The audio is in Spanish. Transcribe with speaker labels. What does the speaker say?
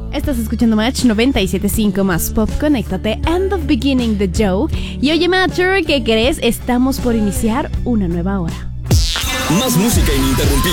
Speaker 1: Estás escuchando Match 97.5 más pop. Conéctate. End of Beginning de Joe. Y oye, Matcher, ¿qué crees? Estamos por iniciar una nueva hora.
Speaker 2: Más música ininterrumpida.